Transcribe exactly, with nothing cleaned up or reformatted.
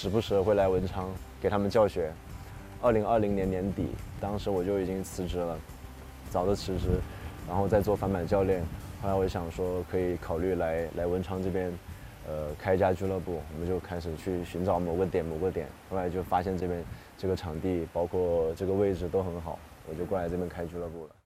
时不时会来文昌给他们教学。二零二零年年底，当时我就已经辞职了，早的辞职，然后再做反板教练。后来我想说，可以考虑来来文昌这边，呃，开一家俱乐部。我们就开始去寻找某个点某个点，后来就发现这边这个场地包括这个位置都很好，我就过来这边开俱乐部了。